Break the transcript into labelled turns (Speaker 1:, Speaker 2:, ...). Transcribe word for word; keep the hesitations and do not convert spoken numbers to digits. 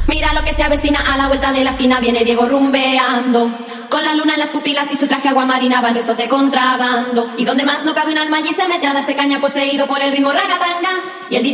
Speaker 1: Mira lo que se avecina a la vuelta de la esquina, viene Diego rumbeando. Con la luna en las pupilas y su traje aguamarina van restos de contrabando. Y donde más no cabe un alma allí se mete a darse caña, poseído por el ritmo ragatanga. Y el